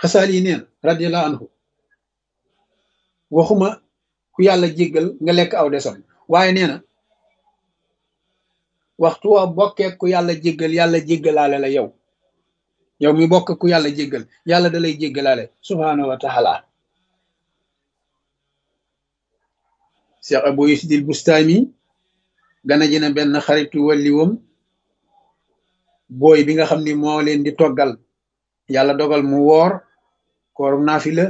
xasaali yi neen radiyallahu anhu waxuma ku yàlla jéggal nga lekk aw desam waaye nee na waxtu waa bokkee ku yàlla jéggal yàlla jéggalaale la yow yow mi bokk ku yàlla jéggal yàlla da lay jéggalaale subhaanahu wa taala Cheikh Abou Yazid Bustami gana ji na benn xaritu walliwam booy bi nga xam ni moo leen di toggal yàlla dogal mu woor kooru naafila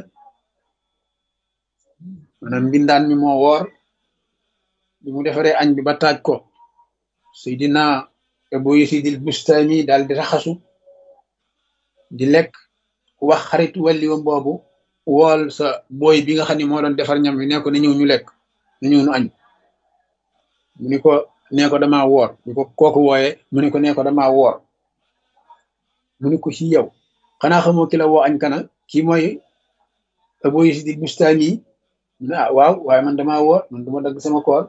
maanaam mbindaan mi moo woor bi mu defaree añ bi ba taaj ko Seydina Abou Yazid Bustami daal di raxasu di lekk wax xaritu walliwam boobu wool sa booy bi nga xam ne moo doon defar ñam wi ne ko na ñëw ñu lekk na ñëw nu añ mu ni ko nee ko damaa woor ñu ko kooku wooyee mu ni ko nee ko damaa woor mu ni ko ci yow xanaa xamoo ki la woo añ kana kii mooy Abou Yazid Bustami yi ah waaw waaye man damaa woor man duma dagg sama koor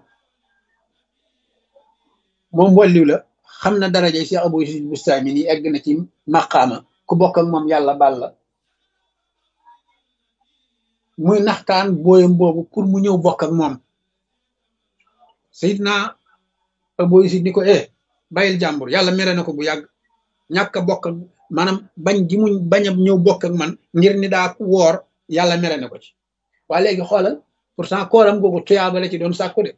moom walliw la xam na darajay Cheikh Abou Yazid Bustami ni egg na ci maqaama ku bokk ak moom yàlla baal la muy naxtaan booyam boobu pour mu ñëw bokk ak moom Seydina Abou Yazid ni ko bàyyil jàmbur yàlla mere na ko bu yàgg ñàkk a bokk maanaam bañ gi mu bañ a ñëw bokk ak man ngir ni daa woor yàlla mere na ko ci waaye léegi xoolal pourtant kooram googu tuyaaba la ci doon sàkku de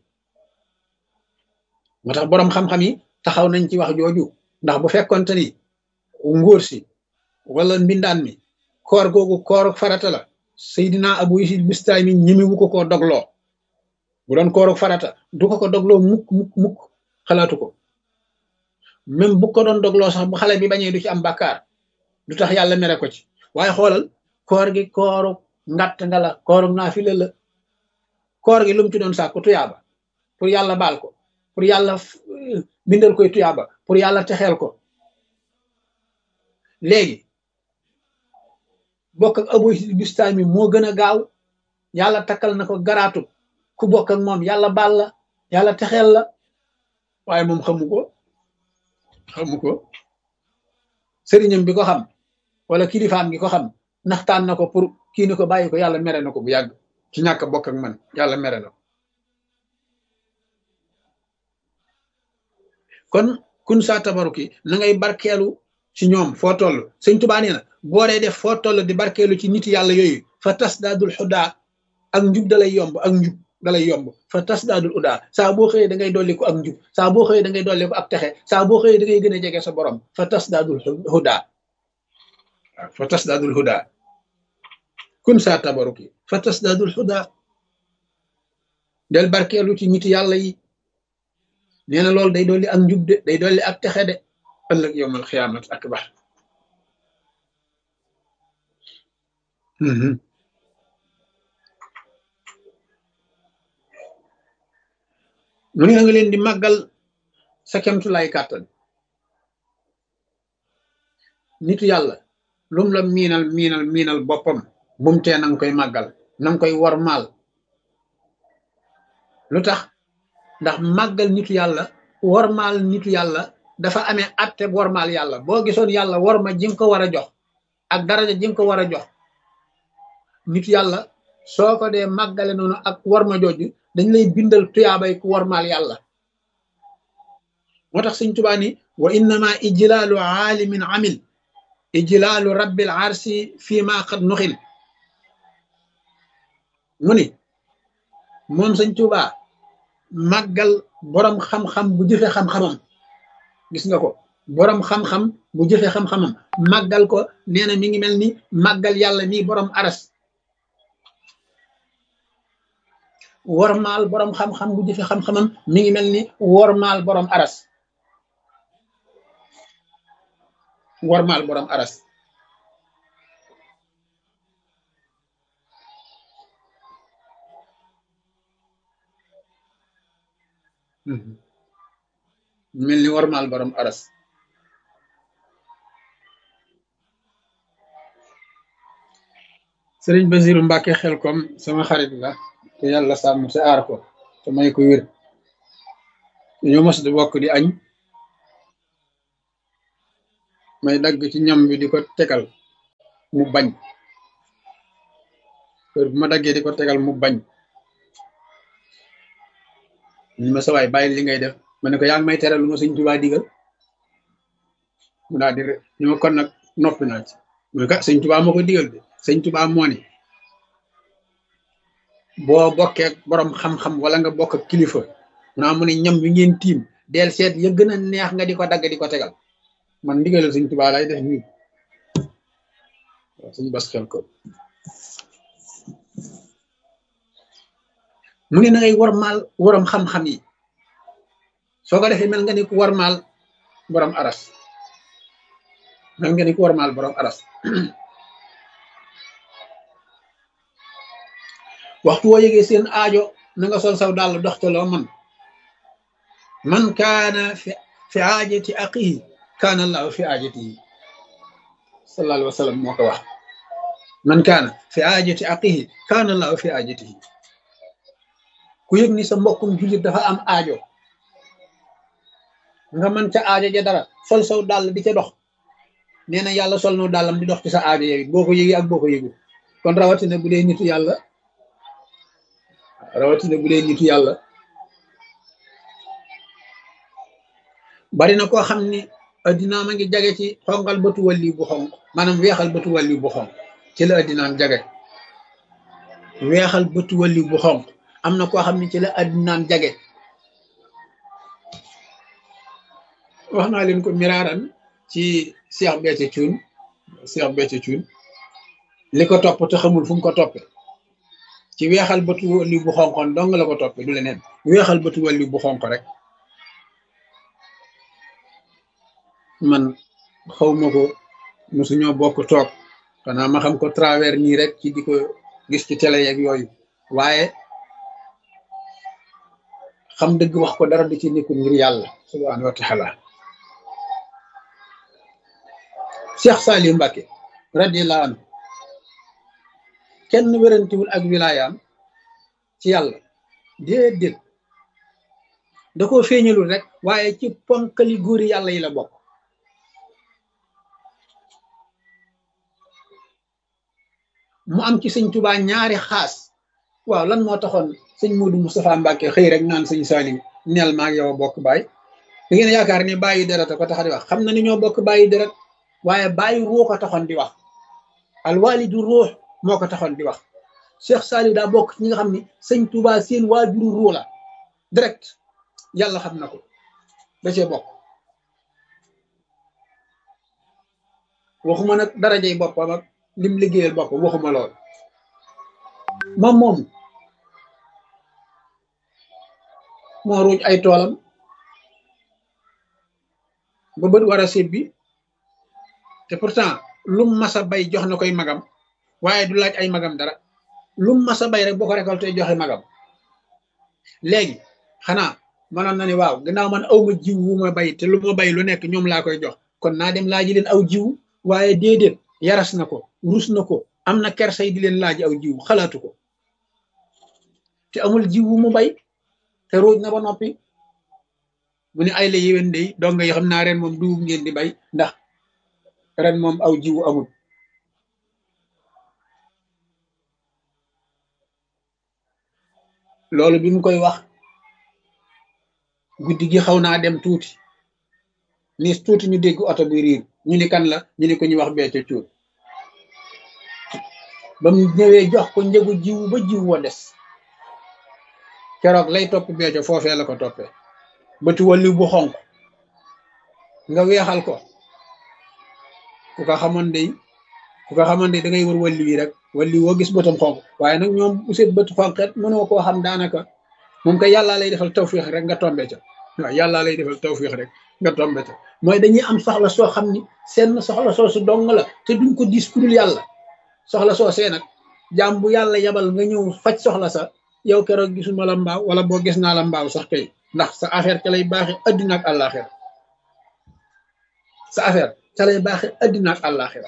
moo tax boroom xam-xam yi taxaw nañ ci wax jooju ndax bu fekkonte ni ngóor si wala mbindaan mi koor googu kooru farata la Seydina Abou Yazid Bustami ñemewu ko koo dogloo bu doon kooru farata du ko dogloo mukk xalaatu ko même bu ko doon dogloo sax bu xale bi bañee du ci am bàkkaar du tax yàlla mere ko ci waaye xoolal koor gi kooru ngatt nga la kooru naafila la koor gi lu mu ci doon sàkku tuyaaba pour yàlla baal ko pour yàlla bindal koy tuyaaba pour yàlla texeel ko léegi bokk ak Abou Yazid Bustami moo gën a gaaw yàlla takkal na ko garaatu ku bokk ak moom yàlla baal la yàlla texeel la waaye moom xamu ko sëriñam bi ko xam wala kilifaam gi ko xam naxtaan na ko pour kii ni ko bàyyi ko yàlla mere na ko bu yàgg ci ñàkk bokk ak man yàlla mere na ko kon kun saa tabaruki na ngay barkeelu ci ñoom foo toll sëñ Tuubaa nee na boo dee def foo toll di barkeelu ci nit yàlla yooyu fa tasdaadul xudaa ak njub dalay yomb ak njub dalay yomb fa tasdaadul udaa saa boo xëyee da ngay dolli ko ak njub saa boo xëyee da ngay dolli ko ak texe saa boo xëyee da ngay gën a jege sa borom fa tasdaadul hudaa waaw fa tasdaadul hudaa kun saa tabaruki fa tasdaadul hudaa del barkeelu ci nit yàlla yi nee na loolu day dolli ak njub de day dolli ak texe de ëllëg yowmal xiyaamat akbar mu ne nga leen di màggal sa kemtu lay kàttan nitu yàlla lum la miinal boppam bum tee nanga koy màggal nanga koy wormaal lu tax ndax màggal nitu yàlla wormaal nitu yàlla dafa amee atte wormaal yàlla boo gisoon yàlla worma ji nga ko war a jox ak daraja ji nga ko war a jox nitu yàlla soo ko dee màggale noonu ak worma jooju dañ lay bindal tuyaabay ku wormaal yàlla moo tax Sëñ Tuubaa ni wa innama ijlaalu aalimin amil ijlaalu rabbil arsi fii ma qad nuxil mu ni moom Sëñ Tuubaa màggal boroom xam-xam bu jëfe xam-xamam gis nga ko boroom xam-xam bu jëfe xam-xamam màggal ko nee na mi ngi mel ni màggal yàlla mi boroom aras wormaal boroom xam-xam bu jëfe xam-xamam mi ngi mel ni wormaal boroom aras wormaal boroom aras mel ni wormaal boroom aras Sëriñ Basiru Mbàkke Xelkom sama xarit la te yàlla sàmm te aar ko te may ko wér dañoo mos di bokk di añ may dagg ci ñam bi di ko tegal mu bañ heure bu ma daggee di ko tegal mu bañ ni ma sa waay bàyyi li ngay def ma ne ko yaa ngi may tere lu ma sëñ Tuubaa digal mu daal di ni ma kon nag noppi naa ci mu ne ko sëñ Tuubaa moo ko digal de sëñ Tuubaa moo ni boo bokkee borom xam-xam wala nga bokk ak kilifa mu ne ñam wi ngeen tiim del seet ya gën a neex nga di ko dagg di ko tegal man ndigalal sëñ Tuubaa lay def nii waaw suñu bas xel ko mu ne na ngay warmaal waram xam-xam yi soo ko defee mel nga ni ku warmaal borom aras mel nga ni ku warmaal borom aras waxtu woo yëgee seen aajo na nga sol saw dàll dox ca loo man kaana fi aajati aqihi kaana allahu fi aajatihi sallallahu alayhi wa sallam moo ko wax man kaana fi aajati aqihi kaana allahu fi aajatihi ku yëg ni sa mbokkum jullit dafa am aajo nga mën ca aajo ja dara sol saw dàll di ca dox nee na yàlla sol no dàllam di dox ci sa aajo yooyu boo ko yëgee ak boo ko yëgu kon rawatina bu dee nitu yàlla bari na koo xam ni addinaam a ngi jage ci xonqal bëtu wàlli bu xonq maanaam weexal bëtu wàlli bu xonq ci la addinaam jage weexal bëtu wàlli bu xonq am na koo xam ne ci la addinaam jage wax naa leen ko miraaran ci Cheikh Béthio Thioune li ko topp te xamul fu mu ko toppe ci weexal bëtu wàlli bu xonqoon dong la ko toppe du leneen weexal bëtu wàlli bu xonq rek man xawma ko mosuñoo bokk toog xanaa ma xam ko travers nii rek ci di ko gis ci télé yeeg yooyu waaye xam dëgg wax ko dara du ci nekkul ngir yàlla subhaanahu wa taala Cheikh Saliou Mbacké radiyallahu anhu kenn wérantiwul ak wilaayaam ci yàlla déedéet da koo feeñalul rek waaye ci ponkali góori yàlla yi la bokk mu am ci sëñ Tuubaa ñaari xaas waaw lan moo taxoon sëñ Modou Moustapha Mbacké xëy rek naan sëñ Saliou neel maag yow a bokk baay da ngeen yaakaar ni bàyyi deret ko tax di wax xam na ni ñoo bokk bàyyi deret waaye bàyyi ruux ko taxoon di wax alwalidu ruux moo ko taxoon di wax Cheikh Saliou daa bokk ci ñi nga xam ni sëñ Tuubaa seen waajuru ruux la direct yàlla xam na ko da cee bokk waxuma nag darajey boppam ak lim liggéeyal boppam waxuma lool moom moo ruuj ay toolam ba bët war a sébbi te pourtant lum masa bay jox na koy magam waaye du laaj ay magam dara lum masa bay rek boo ko récolté joxe magam léegi xanaa mënoon na ni waaw gannaaw man aw ma jiw wu ma bay te lu ma bay lu nekk ñoom laa koy jox kon naa dem laaji leen aw jiw waaye déedéet yaras na ko rus na ko am na kersay di leen laaj aw jiw xalaatu ko te amul jiw wu mu bay te ruuj na ba noppi mu ne ay la yéwén day donga yi xam naa ren moom dugub ngeen di bay ndax ren moom aw jiwu amul loolu bi mu koy wax guddi gi xaw naa dem tuuti nis tuuti ñu dégg oto bi riir ñu ni kan la ñu ni ko ñu wax Béthio Thioune ba mu ñëwee jox ko njëgu jiwu ba jiw wa des keroog lay topp Béthio foofee la ko toppee bëti wàllu bu xonq nga weexal ko ku ko xamoon day da ngay wër wàllu yi rek wàllu woo gis bëtam xonq waaye nag ñoom bu seet bët xonqet mënoo koo xam daanaka moom kay yàllaa lay defal tawfiix rek nga tombe ca waaw yàllaa lay defal tawfiix rek nga tombe ca mooy dañuy am soxla soo xam ni seen soxla soo su dong la te duñ ko dis ku dul yàlla soxla soo see nag jaam bu yàlla yabal nga ñëw faj soxla sa yow keroog gisuma la mbaaw wala boo gis naa la mbaaw sax kay ndax sa affaire ca lay baaxe addina ak àllaaxira sa affaire ca lay baaxe addina ak àllaaxira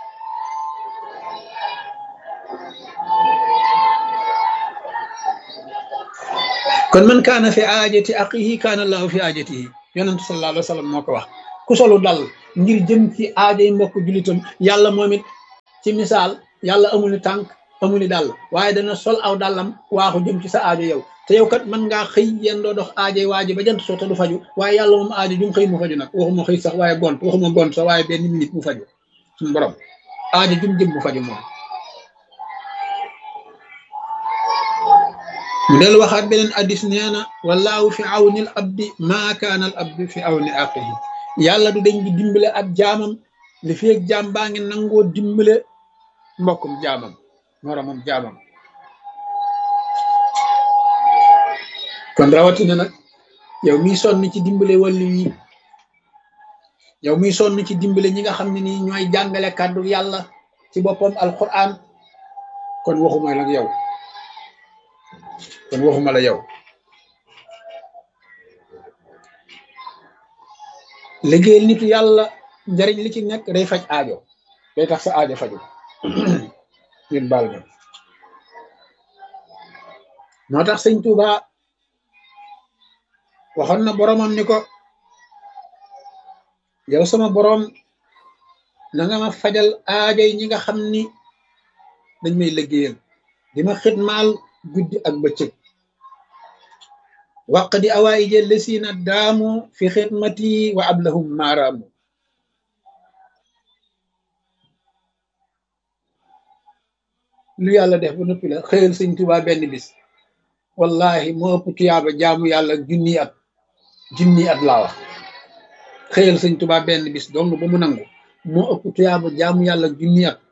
kon man kaana fi aajati aqihi kaana allahu fi aajatihi yonent sallallahu alayhi wa sallam moo ko wax ku solu dal ngir jëm ci aajay mbokk julitam yàlla moom it ci misaal yàlla amul ni tànk amuli dàll waaye dana sol aw dàllam waaxu jëm ci sa aajo yow te yow kat mën ngaa xëy yéen doo dox aajo waaji ba jant soo te du faju waaye yàlla moom aajo jum xëy mu faju nag waxuma xëy sax waaye gont waxuma gont sax waaye benn minute mu faju suñu borom aajo jum jëm mu faju moom mu del waxaat beneen addis nee na wallaahu fi awnil abdi maa kaana al abdu fi awni aqihi yàlla du dañ di dimbale ab jaamam li fi ak jaam baa ngi nangoo dimbale mbokkum jaamam moromam jaamam kon rawatina nag yow miy sonn ci dimbale wàllu yi yow miy sonn ci dimbale ñi nga xam ne nii ñooy jàngale kàddu yàlla ci boppam alquran kon waxuma la yow kon waxuma la yow liggéeyal nitu yàlla njariñ li ci nekk day faj aajo day tax sa aajo faju ñun baal na moo tax sëñ Tuuba waxoon na boromam ni ko yow sama borom na nga ma fajal aajo yi ñi nga xam ni dañ may liggéeyal di ma xidmaal guddi ak bëccëg waq di awaayi jël lesiina daamu fi xidmati wa ablahum maaraamu lu yàlla def ba noppi la xëyal sëñ Tuuba benn bis wallahi moo ëpp tuyaaba jaamu yàlla junni at laa wax xëyal sëñ Tuuba benn bis dong ba mu nangu moo ëpp tuyaaba jaamu yàlla junni at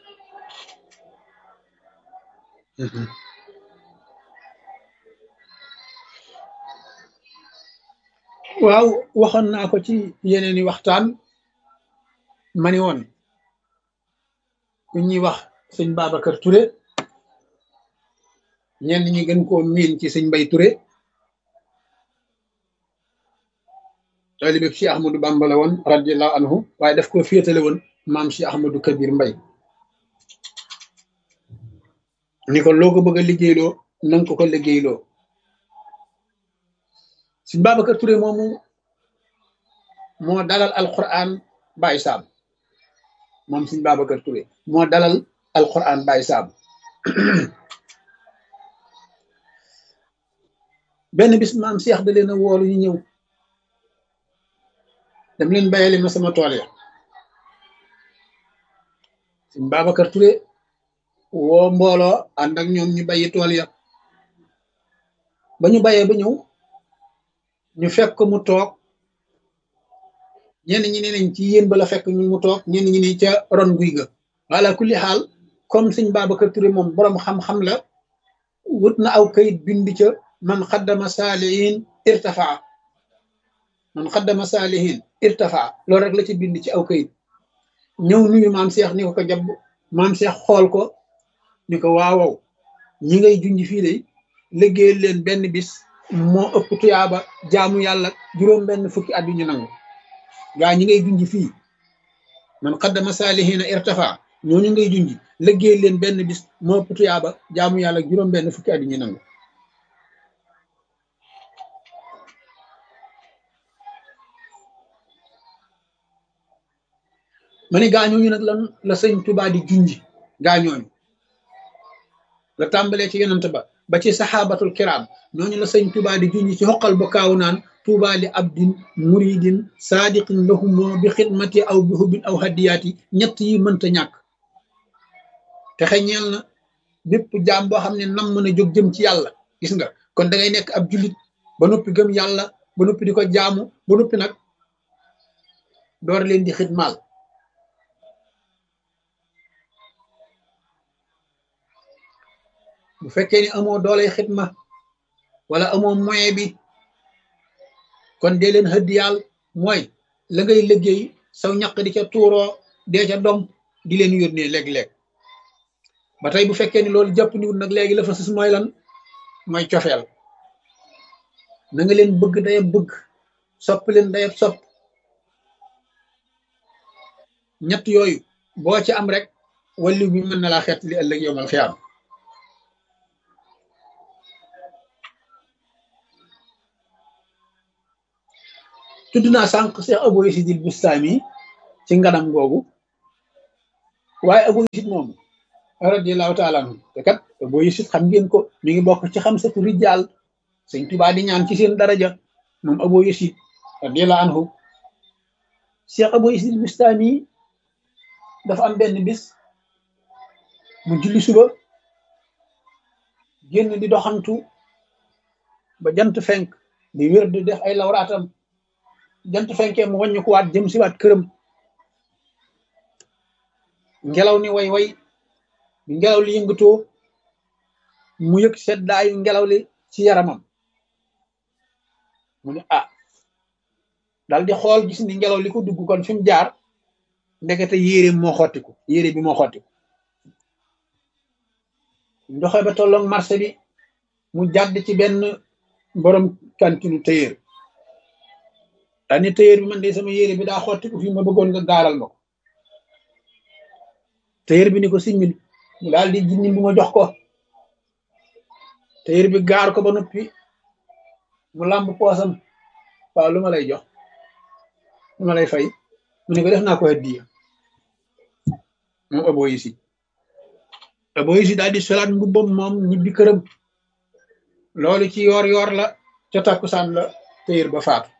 waaw waxoon naa ko ci yeneeni waxtaan ma ni woon ku ñuy wax sëñ Babacar Touré ñenn ñi gën koo miin ci sëñ Mbay Touré taalibe Cheikh Ahmadou Bamba la woon radiyallahu anhu waaye daf koo féetale woon maam Cheikh Ahmadou Kabir Mbay ni ko loo ko bëgg a liggéeyloo nanga ko ko liggéeyloo sëñ Babacar Touré moomu moo dalal alquran Baye Sam moom sëñ Babacar Touré moo dalal alquran Baye Sam benn bis maam Cheikh da leen a woolu ñu ñëw dem leen bayali ma sama tool ya sëñ Babacar Touré woo mbooloo ànd ak ñoom ñu bayi tool ya ba ñu bayee ba ñëw ñu fekk ko mu toog ñenn ñi ne nañ ci yéen ba la fekk ñu mu toog ñenn ñi ne ca ron guy ga wala kulli xaal comme sëñ Babacar Touré moom boroom xam-xam la wut na aw kayit bind ca man xaddama saalihin irtafaa man xaddama saalihin irtafaa loolu rek la ci bind ci aw kayit ñëw nuyu maam Cheikh ni ko jabb maam Cheikh xool ko ni ko waawaw ñi ngay junj fii de liggéeyal leen benn bis moo ëpp tuyaaba jaamu yàlla juróom benn fukki at yu ñu nangu gaa ñi ngay junj fii man xaddama saalihiina irtafa ñooñu ngay junj liggéeyal leen benn bis moo ëpp tuyaaba jaamu yàlla juróom benn fukki at yu ñu nangu ma ne gaañooñu nag lan la sëñ Tuubaa di junj gaañooñu la tàmbalee ci yonent ba ci saxaabatul kiraam ñooñu la sëñ Tuubaa di junj ci xoqal ba kaaw naan Tuubaa li abdin muridin saadiqin lahumoo bi xidmati aw bi hubbin aw hadiyaati ñett yi mënta ñàkk te xeñeel na bépp jaam boo xam ne nam mën a jóg jëm ci yàlla gis nga kon da ngay nekk ab jullit ba noppi gëm yàlla ba noppi di ko jaamu ba noppi nag door leen di xidmaal bu fekkee ni amoo doolay xidma wala amoo moyen bi kon dee leen hëddiyaal mooy la ngay liggéey saw ñaq di ca tuuroo dee ca dom di leen yónnee léeg-léeg ba tey bu fekkee ni loolu jàpp niwut nag léegi la fa sus mooy lan mooy cofeel na nga leen bëgg dayab bëgg sopp leen dayab sopp ñett yooyu boo ci am rek wallu bi mën na laa xeet li ëllëg yowmal xiyaam tudd naa sànq Cheikh Abou Yazid al Bustami ci nganam googu waaye Abou Yazid moomu radiyallahu taala anhu te kat Abu Yazid xam ngeen ko mi ngi bokk ci xam satu rijaal sëñ Tuubaa di ñaan ci seen daraja moom Abu Yazid radiyallahu anhu. Cheikh Abu Yazid Bistami dafa am benn bis mu julli suba génn di doxantu ba jant fenk di wér di def ay lawraatam jant fenkee mu wàññi ko waat jëm si waat këram ngelaw ni way way bi ngelaw li yëngatoo mu yëg seddaayu ngelaw li ci yaramam mu ne ah dal di xool gis ni ngelaw li ko dugg kon fi mu jaar ndekete yére moo xottiku yére bi moo xottiku ndoxe ba tolloog marché bi mu jàdd ci benn borom kantinu téyeer daani téyeer bi man de sama yére bi daa xottiku fii ma bëggoon nga gaaral ma ko téyeer bi ni ko simmil mu daal di jinni bu ma jox ko téyeer bi gaar ko ba noppi mu làmb poosam waaw lu ma lay jox lu ma lay fay mu ne ko def naa ko hadiya moom Abu Yazid daal di solaat mbubbam moom ñibbi këram loolu ci yoor yoor la ca takkusaan la téyeer ba faatu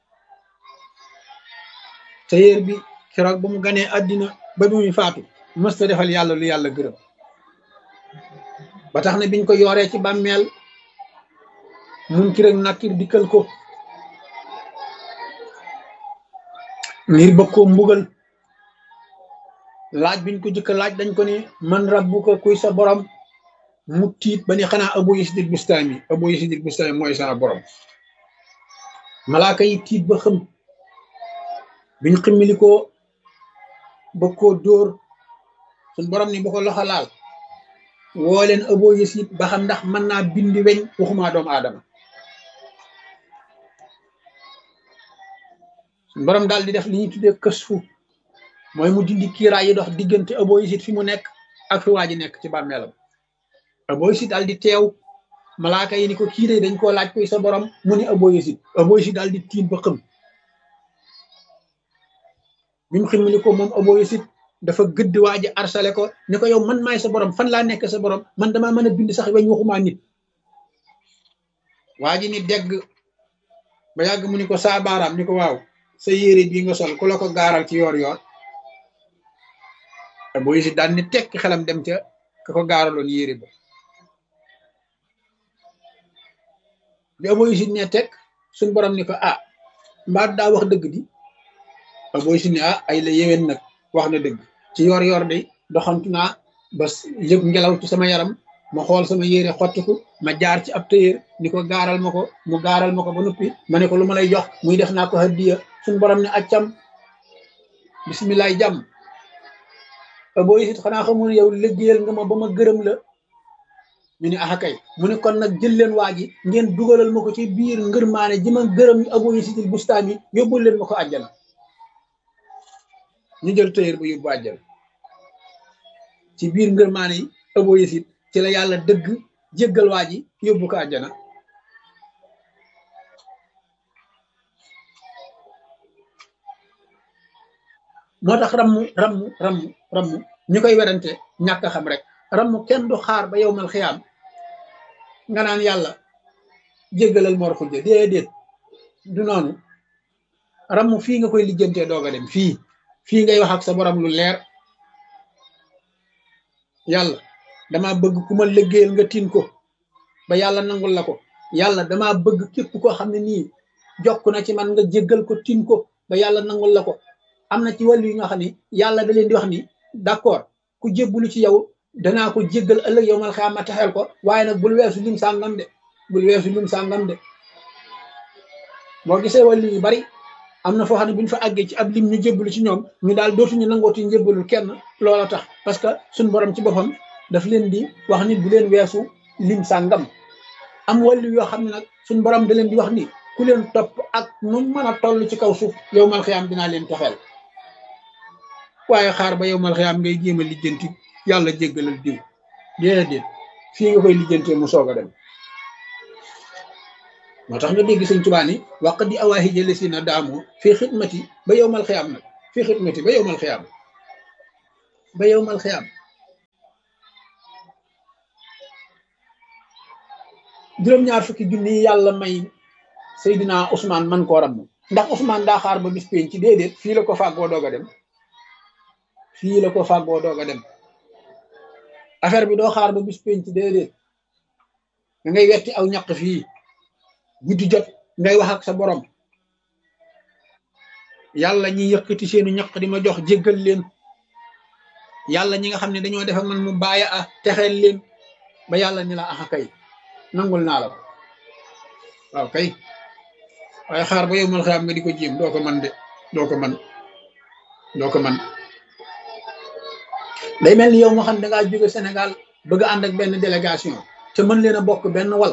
téyeer bi keroog ba mu ganee àddina ba bi muy faatu mësta defal yàlla lu yàlla gërëm ba tax na biñ ko yooree ci bàmmeel Munkar ak Nakiir dikkal ko ngir bëgg koo mbugal laaj biñ ko jëkk laaj dañ ko ni man rabbuka kuy sa borom mu tiit ba ni xanaa Abu Yazid Bistami Abu Yazid Bistami mooy sa borom malaaka yi tiit ba xëm biñ ximmili ko bëgg koo dóor suñ borom ni bu ko loxo laal woo leen Abu Yazid ba xam ndax mën naa bindi weñ waxuma doomu aadama suñ borom daal di def li ñuy tuddee kësfu mooy mu dindi kiiraay yi dox diggante Abu Yazid fi mu nekk ak fi waa ji nekk ci bàmmeelam Abu Yazid daal di teew malaaka yi ni ko kii de dañ koo laaj koy sa borom mu ni Abu Yazid daal di tiit ba xëm bi mu ximmili ko moom Abu Yazid dafa gëdd waa ji arsale ko ni ko yow man maay sa borom fan laa nekk sa borom man damaa mën a bind sax weñ waxumaa nit waa ji ni degg ba yàgg mu ni ko saa baaraam ni ko waaw sa yére bii nga sol ku la ko gaaral ci yoor yoor Abu Yazid daal ni tekk xelam dem ca ka ko gaaraloon yére ba bi Abu Yazid ne tekk suñ borom ni ko ah mbaa daa wax dëgg di Abu Yazid ne ah ay la yéwén nag wax na dëgg ci yoor yoor de doxantu naa ba yëg ngelaw ci sama yaram ma xool sama yére xottiku ma jaar ci ab téyeer ni ko gaaral ma ko mu gaaral ma ko ba noppi ma ne ko lu ma lay jox muy def naa ko hadiya suñ borom ne accam bisimilaay jàmm Abu Yazid xanaa xamul yow liggéeyal nga ma ba ma gërëm la ñu ne ah kay mu ne kon nag jël leen waa ji ngeen dugalal ma ko ci biir ngërmaane ji ma gërëm Abu Yazid Bistami yóbbul leen ma ko àjjana ñu jël téyeer bu yóbbu àjjana ci biir ngërmaane yi Abu Yazid ci la yàlla dëgg jéggal waa ji yóbbu ko àjjana moo tax ramm ñu koy werante ñàkk a xam rek ramm kenn du xaar ba yowmal xiyaam nga naan yàlla jéggalal Mor Khoudia déedéet du noonu ramm fii nga koy lijjantee doog a dem fii ngay wax ak sa borom lu leer yàlla dama bëgg ku ma liggéeyal nga tin ko ba yàlla nangul la ko yàlla dama bëgg képp koo xam ne nii jokk na ci man nga jéggal ko tin ko ba yàlla nangul la ko am na ci wàllu yi nga xam ne yàlla da leen di wax ni d'accord ku jébbulu ci yow danaa ko jéggal ëllëg yow mal xiyaam ma taxel ko waaye nag bul weesu lim sàngam de boo gisee wàllu yu bari am na foo xam ne bu ñu fa àggee ci ab lim ñu jébbalu ci ñoom ñu daal dootuñu nangooti njébbalul kenn loola tax parce que suñ borom ci boppam daf leen di wax ni bu leen weesu lim sàngam am wàllu yoo xam ne nag suñ borom da leen di wax ni ku leen topp ak nu mën a toll ci kaw suuf yow mal xiyaam dinaa leen taxel waaye xaar ba yow mal xiyaam ngay jéem a lijjanti yàlla jéggalal diw déedéet fii nga koy lijjantee mu soog a dem moo tax nga dégg sëñ Tuubaa ni waq di awaahi jële si na daamoo fii xidmati ba yow mal xiyaam nag fii xidmati ba yow mal xiyaam juróom-ñaar fukki junni yi yàlla may Seydina Ousmane man koo ram ndax Ousmane daa xaar ba bis pénc ci déedéet fii la ko fàggoo doog a dem fii la ko fàggoo doog a dem affaire bi doo xaar ba bis pénc ci déedéet da ngay wetti aw ñaq fii guddi jot ngay wax ak sa borom yàlla ñi yëkkati seenu ñaq di ma jox jéggal leen yàlla ñi nga xam ne dañoo def ak man mu bàyyi a texeel leen ba yàlla ni la axa kay nangul naa la ko waaw kay waaye xaar ba yow mal xam nga di ko jéem doo ko man de doo ko man day mel ni yow moo xam da ngaa jóge Sénégal bëgg a ànd ak benn délégation te mën leen a bokk benn wal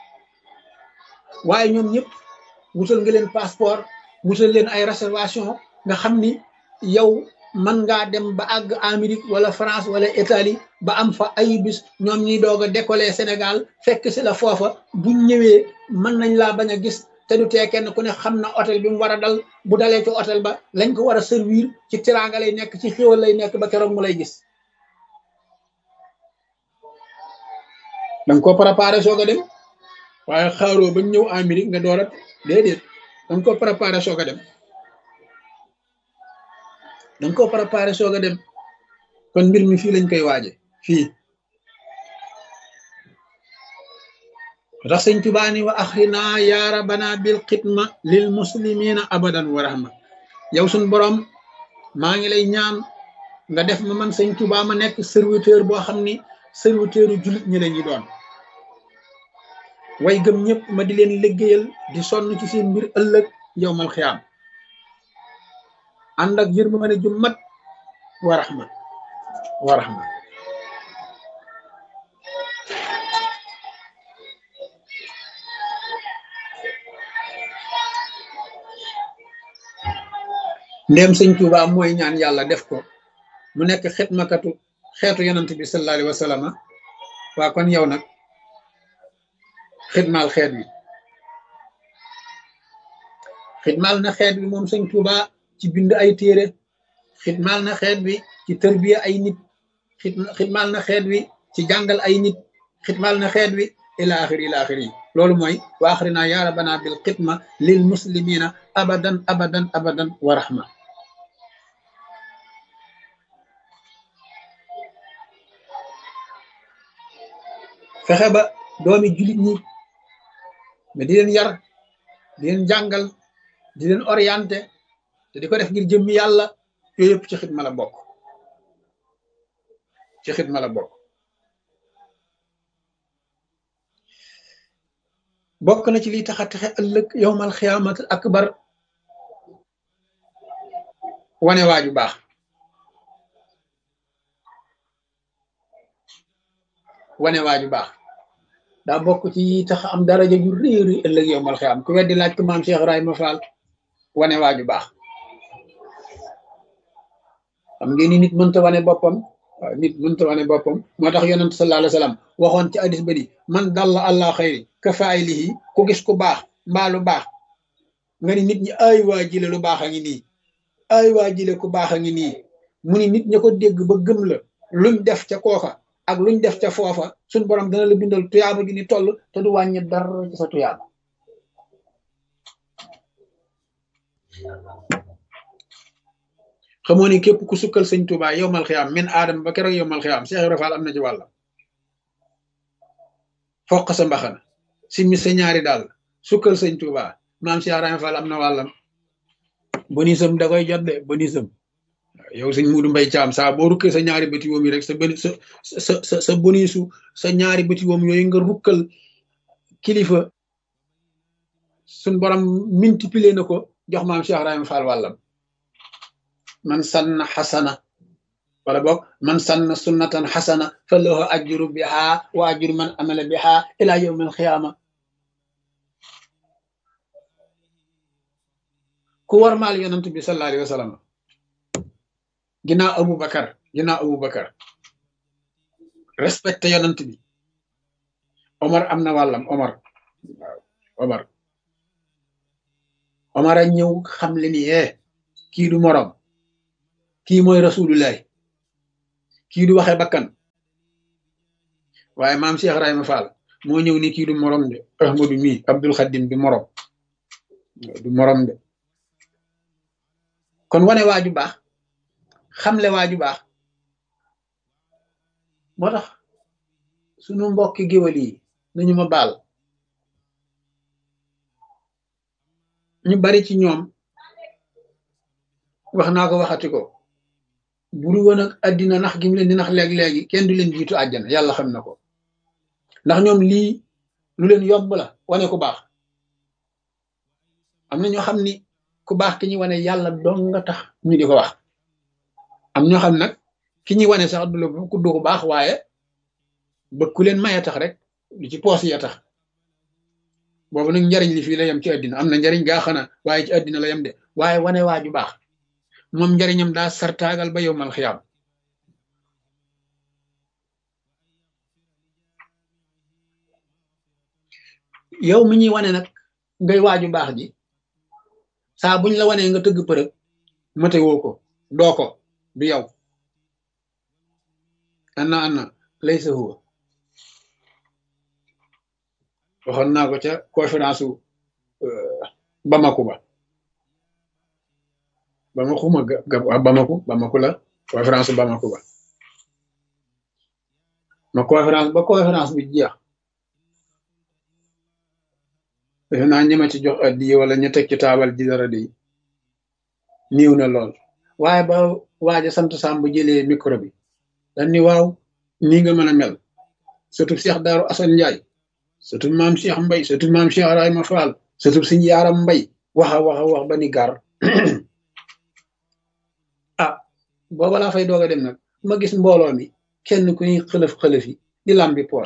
waaye ñoom ñëpp wutal nga leen passeport wutal leen ay réservation nga xam ni yow man ngaa dem ba àgg Amérique wala France wala Italie ba am fa ay bis ñoom ñuy doog a décoller Sénégal fekk si la foofa buñ ñëwee mën nañ laa bañ a gis te du tee kenn ku ne xam na hôtel bi mu war a dal bu dalee ci hôtel ba lañ ko war a servir ci teraanga lay nekk ci xéwal lay nekk ba keroog mu lay gis danga ko préparé soog a dem waaye xaaroo bañ ñëw Amérique nga door a déedéet danga ko préparé soog a dem danga ko préparé soog a dem kon mbir mi fii lañ koy waaje fii tax sëñ Tuubaa ni wa axrina ya rabbana bil xidma lil muslimina abadan wa rahma yow suñ borom maa ngi lay ñaan nga def ma man sëñ Tuubaa ma nekk serviteur boo xam ni serviteuru jullit ñi la ñuy doon way gëm ñëpp ma di leen liggéeyal di sonn ci seen mbir ëllëg yow mal xiyaam ànd ak yërmande ju mat wa rahma wa rahma ndéem sëñ Tuubaa mooy ñaan yàlla def ko mu nekk xidmakatu xeetu yonent bi sallallahu alayhi wa sallam waa kon yow nag xidmaal xeet wi xidmaal na xeet wi moom sëñ Tuubaa ci bind ay téere xidmaal na xeet wi ci tërbiya ay nit xidmaal na xeet wi ci jàngal ay nit xidmaal na xeet wi ila axiri loolu mooy wa axrina ya rabbana bil xidma lil muslimina abadan abadan abadan wa rahma fexe ba doomi jullit ñi mais di leen yar di leen jàngal di leen orienté te di ko def ngir jëmmi yàlla yooyu yëpp ci xidma la bokk ci xidma la bokk bokk na ci liy tax a texe ëllëg yowmal xiyaamatul akbar wane waaju baax wane waaju baax daa bokk ci tax am daraja ju réeri ëllëg yowmal xiyaam ku weddi laaj ko maam Cheikh Ibrahima Fall wane waaju baax xam ngeen ni nit mënta wane boppam waaw nit mënta wane boppam moo tax yonent sallallahu alayhi wa sallam waxoon ci hadis ba di man dalla allah xayri ka faa'ilihi ku gis ku baax mbaa lu baax nga ni nit ñi ay waa jile lu baax a ngi nii ay waa jile ku baax a ngi nii mu ni nit ña ko dégg ba gëm la luñ def ca kooka ak luñ def ca foofa suñ borom dana la bindal tuyaaba gi ni toll te du wàññi dara ci sa tuyaaba xamoo ni képp ku sukkal sëñ Tuubaa yowmal xiyaam min aadama ba keroog yowmal xiyaam Cheikh Ibra Fall am na ci wàlla foq sa mbaxana simmi sa ñaari daal sukkal sëñ Tuubaa maam Cheikh Ibra Fall am na wàllam bonisam da koy jot de bonisam yow sëñ Muudu Mbay Caam saa boo rukkee sa ñaari bëti woom yi rek sa bonisu sa ñaari bëti woom yooyu nga rukkal kilifa suñ borom multiplier na ko jox maam Cheikh Ibra Fall wàllam man sanna xasana wala boog man sanna sunnatan xasana fa lahu ajru biha wa ajru man amala biha ila yawm alxiyaama ku war maal yonent bi sallallahu alayhi wa sallam ginnaaw Aboubacar respecté yonent bi Omar am na wàllam Omar waaw Omar a ñëw xam le ni kii du morom kii mooy rasulullahi kii du waxe bakkan waaye maam Cheikh Ibrahima Fall moo ñëw ni kii du morom de Ahmadu mii Abdul Xadim du morom du morom de kon wane waaju baax xamle waaju baax moo tax sunu mbokki géwal yi nañu ma baal ñu bari ci ñoom wax naa ko waxati ko buru woon ak àddina nax gi mu leen di nax léegi kenn du leen jiitu àjjana yàlla xam na ko ndax ñoom lii lu leen yomb la wane ku baax am na ñoo xam ni ku baax ki ñuy wane yàlla dong nga tax ñu di ko wax am ñoo xam nag ki ñuy wane sax du ku baax waaye ba ku leen maye tax rek lu ci poos ya tax boobu nag njariñ li fii la yem ci àddina am na njariñ gaa xana waaye ci àddina la yem de waaye wane waaju baax moom njariñam daa sartaagal ba yow mal xiyaam yow mi ñuy wane nag ngay waaju baax ji saa buñ la wanee nga tëgg përëg mate woo ko doo ko du yow anna laysa huwa waxoon naa ko ca conférence u Bamako Bamako la conférence Bamako ba ma conférence bi jeex defe naa ñi ma ci jox addiye wala ñu teg ci taabal ji dara di niiw na lool waaye ba waaja sant Samb jëlee micro bi dañ ni waaw nii nga mën a mel surtout Cheikh Daaru Assane Ndiaye surtout maam Cheikh Mbay surtout maam Cheikh Ibrahima Fall surtout Sëñ Yaaram Mbay wax ba ni gar ah booba laa fay doog a dem nag ma gis mbooloo mi kenn ku ñuy xëlëf yi di lambi poos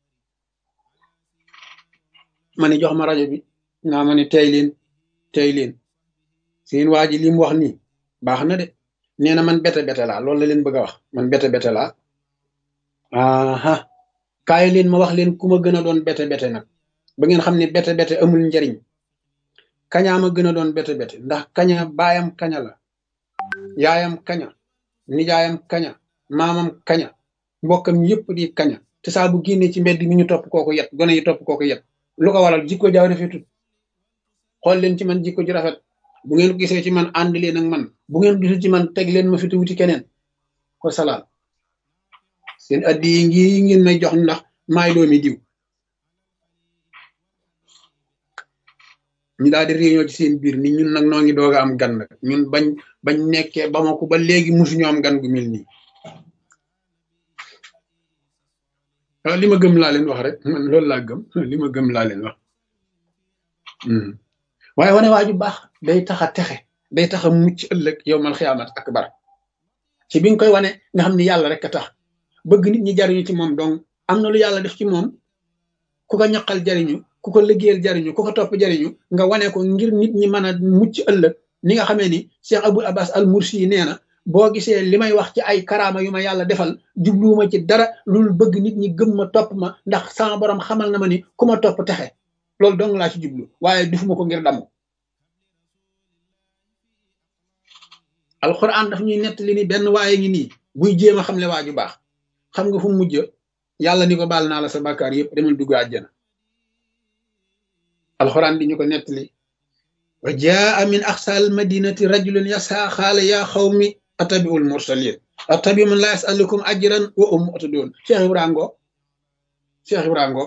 ma ni jox ma rajo bi naa ma ni tey leen seen waa ji li mu wax nii baax na de nee na man bete laa loolu la leen bëgg a wax man bete laa aha kaay leen ma wax leen ku ma gën a doon bete nag ba ngeen xam ne bete amul njariñ kañaa ma gën a doon bete ndax kaña baayam kaña la yaayam kaña nijaayam kaña maamam kaña mbokkam yëpp di kaña te saa bu génnee ci mbedd mi ñu topp kooku yet gone yi topp kooku yet lu ko waral jikko jaaw rafetut xool leen ci man jikko ji rafet bu ngeen gisee ci man ànd leen ak man bu ngeen gisul ci man teg leen ma fi wuti keneen ko salaam seen addi yi ngi ngeen may jox ndax maay doomi diw ñu daal di réunion ci seen biir ni ñun nag noo ngi doog a am gan nag ñun bañ nekkee Bamako ba léegi musuñu am gan gu mel nii li ma gëm laa leen wax rek man loolu laa gëm li ma gëm laa leen wax waaye wane waaju baax day tax a texe day tax a mucc ëllëg yow mal xiyaamat akbar ci bi nga koy wane nga xam ni yàlla rek a tax bëgg nit ñi jariñu ci moom donc am na lu yàlla def ci moom ku ko ñaqal jariñu ku ko liggéeyal jariñu ku ko topp jariñu nga wane ko ngir nit ñi mën a mucc ëllëg ni nga xamee ni Cheikh Abul Abbas al Mursi yi nee na boo gisee li may wax ci ay karaama yu ma yàlla defal jubluwuma ci dara loolu bëgg nit ñi gëm ma topp ma ndax sama borom xamal na ma ni ku ma topp texe loolu dong laa ci jublu waaye defuma ko ngir damu alxuraan daf ñuy nettali ni benn waaye ngi nii buy jéem a xam le waa ju baax xam nga fu mu mujj yàlla ni ko baal naa la sa bàkkaar yëpp demal dugg àjjana alxuraan di ñu ko nettali wa jaa min aqsal madinati rajulun yasa xaala yaa xawmi atabiul mursalin atabi man la yasalukum ajran wa um atadun Cheikh Ibrahima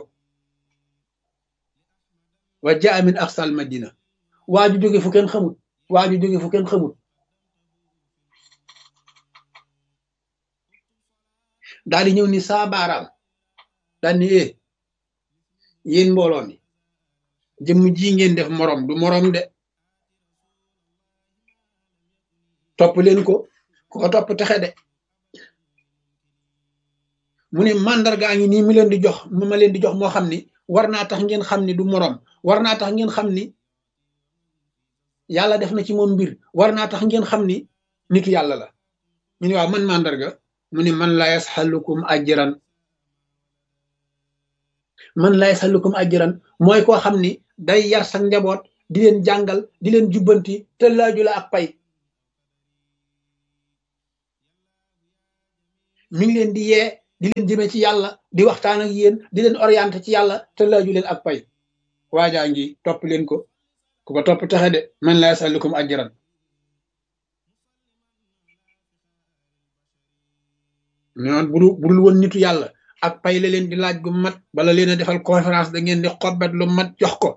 wa jaa min aqsal madina waa ju jóge fu kenn xamut daal di ñëw ni saa baaraam daal ni yéen mbooloo mi jëmm ji ngeen def morom du morom de topp leen ko ku ko topp texe de mu ne mandargaa ngi nii ma leen di jox moo xam ni war naa tax ngeen xam ni du morom war naa tax ngeen xam ni yàlla def na ci moom mbir war naa tax ngeen xam ni nitu yàlla la ñu ne waaw man mandarga mu ne man la yasxalukum ajran mooy koo xam ni day yar sa njaboot di leen jàngal di leen jubbanti te laaju la ak pay mi ngi leen di yee di leen jëmee ci yàlla di waxtaan ak yéen di leen orienté ci yàlla te laaju leen ak pay waajaa ngi topp leen ko ku ko topp taxe de man laa yasalukum ajran noon budul woon nitu yàlla ak pay la leen di laaj gu mat bala leen a defal conférence da ngeen di xobbet lu mat jox ko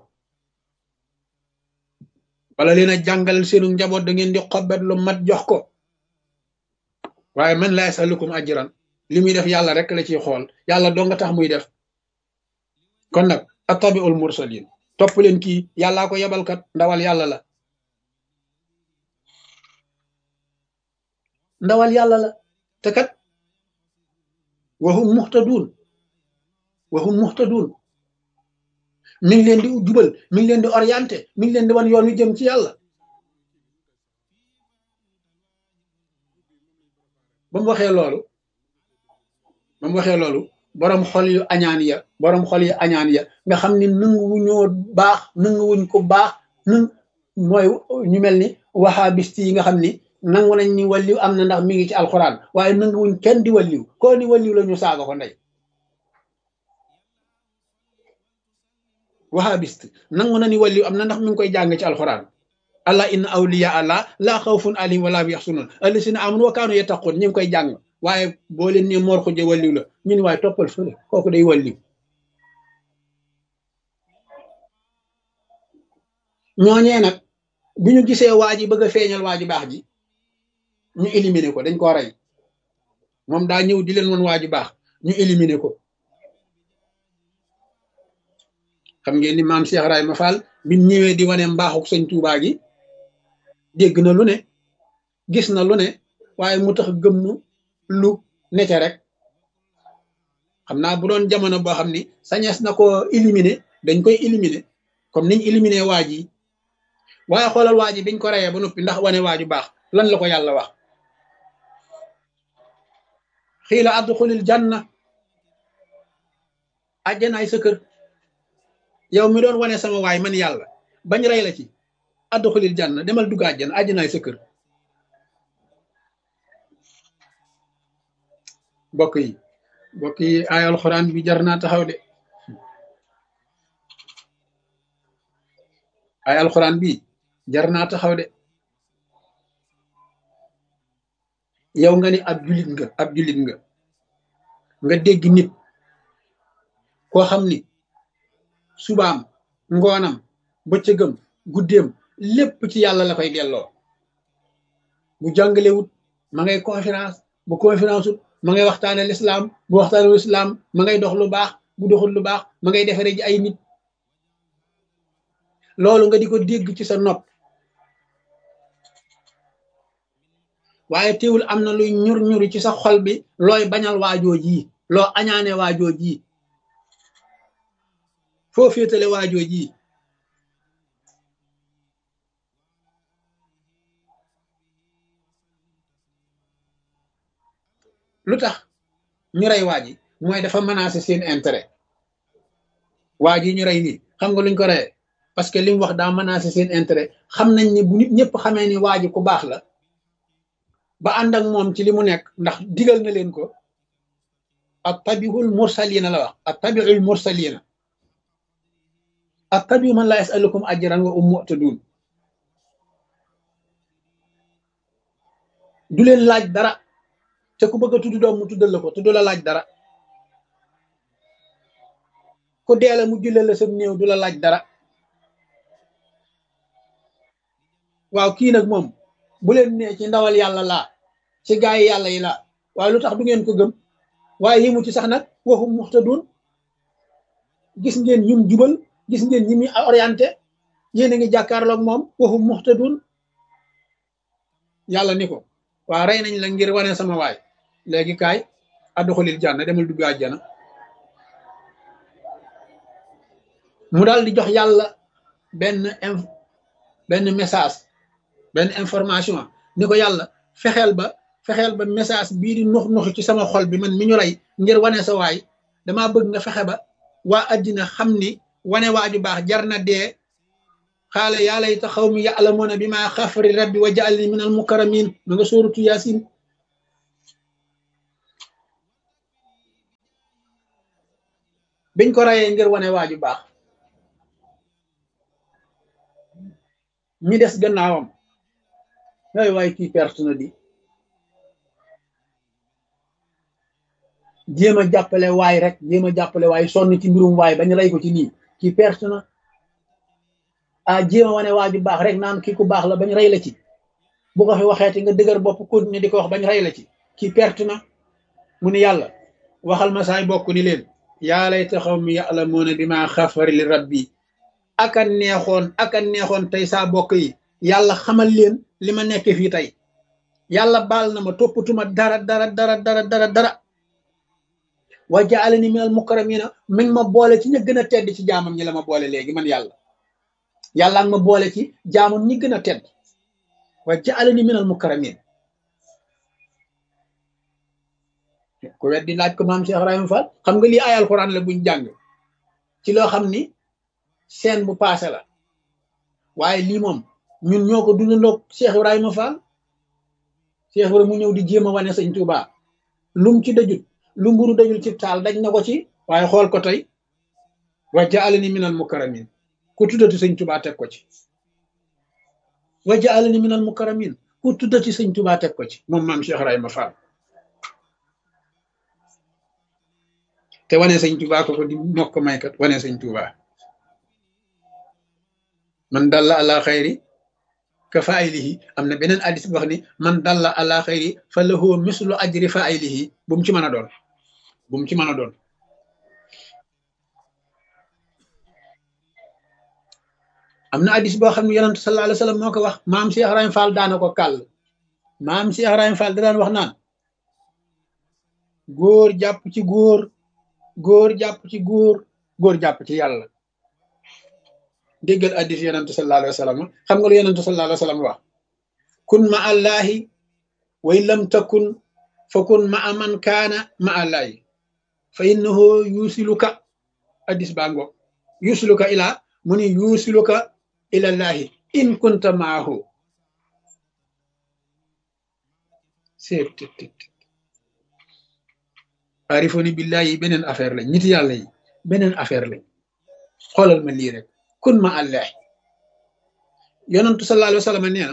bala leen a jàngal seenu njaboot da ngeen di xobbet lu mat jox ko waaye man laa yasalukum ajran li muy def yàlla rek la ciy xool yàlla doo nga tax muy def kon nag attabiul mursalin topp leen kii yàllaa ko yebalkat ndawal yàlla la ndawal yàlla la te kat wahum muhtadun mi ngi leen di jubal mi ngi leen di orienté mi ngi leen di wan yoon wi jëm ci yàlla ba mu waxee loolu boroom xol yu añaan ya nga xam ni nanguwuñoo baax nanguwuñ ko baax mooy ñu mel ni wahabiste yi nga xam ni nangu nañ ni wàlliw am na ndax mi ngi ci alxuraan waaye nanguwuñ kenn di wàlliw koo ni wàlliw la ñu saaga ko ndey wahabiste nangu na ni wàlliw am na ndax mi ngi koy jàng ci alxuraan allah inna awliya allah laa xawfun alayhim wa laa hum yaxsunun allasina amanu wa kaanu yattaqun ñu ngi koy jàng waaye boo leen ne Mor Xuja wàlliw la ñu ni waaye toppal fële kooku day wàlliw ñooñee nag bi ñu gisee waa ji bëgg a feeñal waa ji baax ji ñu éliminer ko dañ koo rey moom daa ñëw di leen woon waa ji baax ñu éliminer ko xam ngeen ni maam Cheikh Ibrahima Fall bi ñëwee di wane mbaaxuk sëñ Tuubaa gi dégg na lu ne gis na lu ne waaye mu tax gëm nu lu nete rek xam naa bu doon jamono boo xam ni sañees na ko éliminer dañ koy éliminer comme niñ éliminer waa ji waaye xoolal waa ji biñ ko reyee ba noppi ndax wane waa ju baax lan la ko yàlla wax xiila adxulil janna àjjanaay sa kër yow mi doon wane sama waay man yàlla bañ rey la ci adxulil janna demal dugg àjjana àjjanaay sa kër mbokk yi ay alxuraan bi jar naa taxaw de ay alxuraan bi jar naa taxaw de yow nga ni ab jullit nga dégg nit koo xam ni subaam ngoonam bëccëgam guddeem lépp ci yàlla la koy delloo bu jàngalewut ma ngay conférence bu conférence ut ma ngay waxtaane lislaam bu waxtaane lislaam ma ngay dox lu baax bu doxul lu baax ma ngay defare ji ay nit loolu nga di ko dégg ci sa nopp waaye teewul am na luy ñuri ci sa xol bi looy bañal waajoo ji loo añaane waajoo ji foo féetale waajoo ji lu tax ñu rey waa ji mooy dafa menacé seen intérêt waa ji ñu rey nii xam nga luñ ko reyee parce que li mu wax daa menacé seen intérêt xam nañ ni bu nit ñëpp xamee ni waa ji ku baax la ba ànd ak moom ci li mu nekk ndax digal na leen ko attabiul mursalina la wax attabiul mursalina attabiu man laa yasalukum ajran wa mu'tadun du leen laaj dara te ku bëgg a tudd doom mu tuddal la ko te du la laaj dara ku deela mu julle la sa néew du la laaj dara waaw kii nag moom bu leen nee ci ndawal yàlla laa ci gaay yi yàlla yi laa waaye lu tax du ngeen ko gëm waaye yi mu ci sax nag waxum muxtadun gis ngeen ñum jubal gis ngeen ñi muy orienté yéen a ngi jàkkaarloog moom waxum muxtadun yàlla ni ko waa rey nañ la ngir wane sama waay léegi kaay adxulil janna demal dugg àjjana mu daal di jox yàlla benn message benn information ni ko yàlla fexeel ba message bii di nux ci sama xol bi man mi ñu rey ngir wane sa waay damaa bëgg nga fexe ba waa addina xam ni wane waaju baax jar na dee xaala yaa layta xawmi ya'lamuuna bimaa xafari rabbi wa ja'alni min al mukarramin ma nga sóoratu yaasin biñ ko rayee ngir wane waaju baax ñi des gannaawam waaye kii perte na di jéem a jàppale waay rek jéem a jàppale waay sonn ci mbirum waay bañ rey ko ci nii kii perte na jéem a wane waaju baax rek naan kii ku baax la bañ rey la ci bu ko fi waxeeti nga dëgër bopp continuer di ko wax bañ rey la ci kii perte na mu ni yàlla waxal ma saay bokk ni leen yaa layta qawmi ya'lamuuna bimaa xafara li rabbi aka neexoon tey saa bokk yi yàlla xamal leen li ma nekk fii tey yàlla baal na ma toppatuma dara wa ja'alani minal mukarramiina mi ngi ma boole ci ña gën a tedd ci jaamam ñi la ma boole léegi man yàlla nga ma boole ci jaamam ñi gën a tedd wa ja'alani minal mukarramiina ku weddi laaj ko maam Cheikh Ibrahima Fall xam nga lii ay alxuraan la buñ jàng ci loo xam ni seen bu paase la waaye lii moom ñun ñoo ko dundandoog Cheikh Ibrahima Fall Cheikh Ibrahima mu ñëw di jéem a wane sëñ Touba lum ci dajut lu mburu dajul ci taal daj na ko ci waaye xool ko tey wa ja'alani minal mukarramin ku tuddati sëñ Touba teg ko ci wa ja'alani minal mukarramin ku tuddati sëñ Touba teg ko ci moom maam Cheikh Ibrahima Fall te wane sëñ Touba ko di mokk maykat wane sëñ Touba man dalla ala xayri ka faaylihi am na beneen hadis bu wax ni man dalla ala xayri fa lahu mislu ajri faaylihi bu mu ci mën a doon bu mu ci mën a doon am na hadis boo xam ne yonent sallallahu alayhi wa sallam moo ko wax maam Cheikh Ibrahima Fall daana ko kàll maam Cheikh Ibrahima Fall da daan wax naan góor jàpp ci góor góor jàpp ci góor góor jàpp ci yàlla déggal addis yonent sallallahu alayhi wa sallam xam nga lu yonent sallallahu alayhi wa sallam wax kun ma allahi wa in lam takun fa kun ma man kaana ma allahi fa innahu yusiluka addis baa ngoog yusiluka ilaa mu ni yusiluka ila llahi in kunta maahu seet arifoni billahi beneen affaire lañ nit yàlla yi beneen affaire lañ xoolal ma lii rek kun ma allahi yonentu sallallahu alayhi wa sallam nee na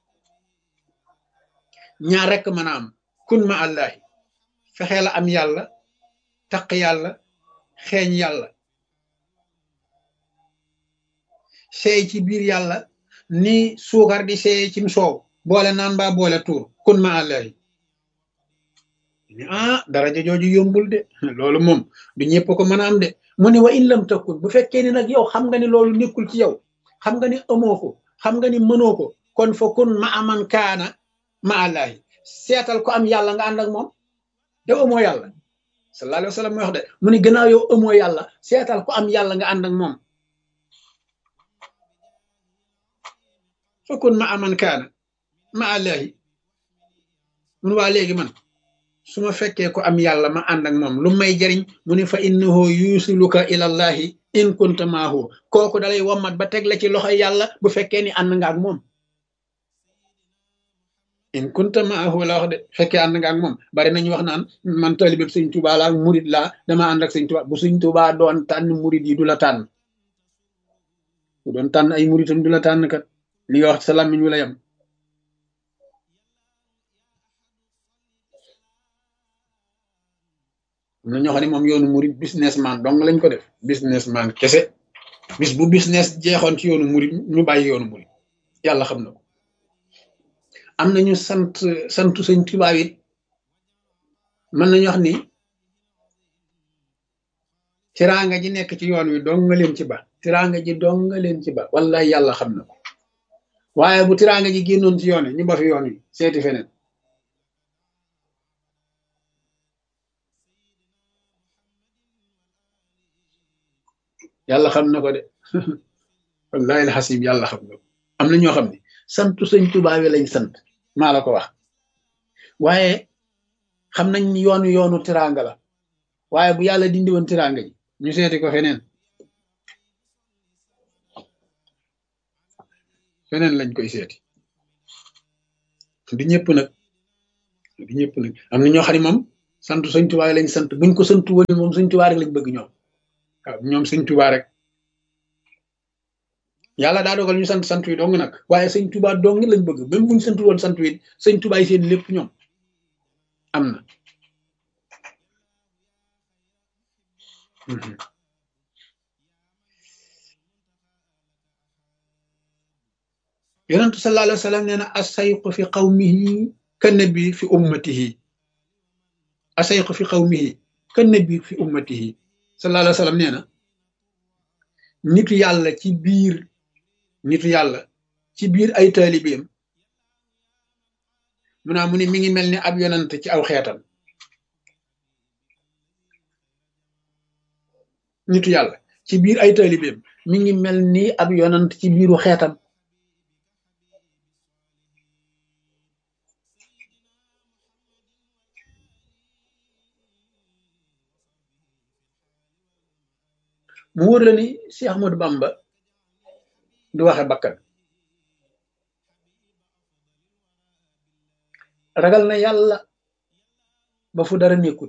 ñaar rekk mën a am kun ma allahi fexee la am yàlla taq yàlla xeeñ yàlla seey ci biir yàlla ni suukar di seey cim soow boole naan mbaa boole tuur kun ma allahi daraja jooju yombul de loolu moom du ñëpp ko mën a am de mu ne wa in lam takun bu fekkee ni nag yow xam nga ni loolu nekkul ci yow xam nga ni amoo ko xam nga ni mënoo ko kon fa kun ma aman kaana ma allahi seetal ko am yàlla nga ànd ak moom yow amoo yàlla sallallahu alayhi wa sallam mooy wax de mu ne gannaaw yow amoo yàlla seetal ko am yàlla nga ànd ak moom fa kun ma aman kaana ma allahi mun waa léegi man su ma fekkee ko am yàlla ma ànd ak moom lu may jariñ mu ne fa innahu yusiluka ilallahi in kunta maahu kooku dalay wommat ba teg la ci loxoy yàlla bu fekkee ni ànd nga ak moom in kunta maahu la wax de fekkee ànd nga ak moom bari nañu wax naan man talibeb sëñ Tuubaa laa murid laa dama ànd ak sëñ Tuubaa bu sëñ Tuubaa doon tànn murid yi du la tànn bu doon tànn ay muridam du la tànn kat li nga wax sa làmmiñ wi la yam am na ñoo xam ne moom yoonu murid businessman dong lañ ko def businessman kese bis bu business jeexoon ci yoonu murid ñu bàyyi yoonu murid yàlla xam na ko am nañu santu sëñ Tuubaa it mën nañu wax ni tiraanga ji nekk ci yoon wi dong nga leen ci ba tiraanga ji dong nga leen ci ba wallahi yàlla xam na ko waaye bu tiraanga ji génnoon ci yoon wi ñu ba fi yoon wi seeti feneen yàlla xam na ko de wallahi alxasim yàlla xam na ko am na ñoo xam ne santu sëñ Tuubaa wi lañ sant maa la ko wax waaye xam nañ ni yoonu tiraanga la waaye bu yàlla dindi woon tiraanga ji ñu seeti ko feneen lañ koy seeti du ñëpp nag am na ñoo xam ne moom santu sëñ Tuubaa lañ sant buñ ko santu woon moom sëñ Tuubaa rek lañ bëgg ñoom waaw ñoom sëñ Tuubaa rek yàlla daa dogal ñu sant wi dong nag waaye sëñ Tuubaa dong lañ bëgg même buñ sant woon sant wi sëñ Tuubaa yi seen lépp ñoom am na. yonentu sallallahu alayhi wa sallam nee na asayqu fi qawmihi ka nabi fi ummatihi asayqu fi qawmihi ka nabi fi ummatihi sallallahu alayhi wa sallam nee na nitu yàlla ci biir ay taalibeem mu naa mu ne mi ngi mel ni ab yonent ci aw xeetam nitu yàlla ci biir ay taalibeem mi ngi mel ni ab yonent ci biiru xeetam mu wóor la ni Cheikh Ahmadou Bamba du waxe bakkan ragal na yàlla ba fu dara nekkul